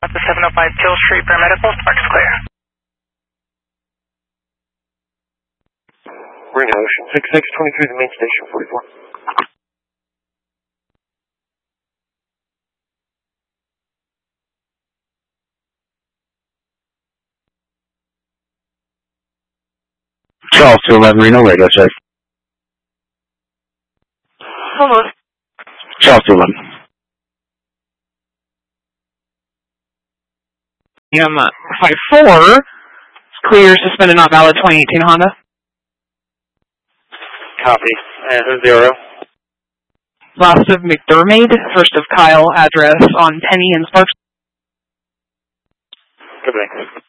At the 705 Kill Street Paramedical, Sparks clear. We're in Ocean 6623, the main station, 44. Charles 211 Reno, radio check. Hello. Charles 211. M54, clear, suspended, not valid, 2018 Honda. Copy. 0. Last of McDermott, first of Kyle, address on Penny and Sparks. Good day.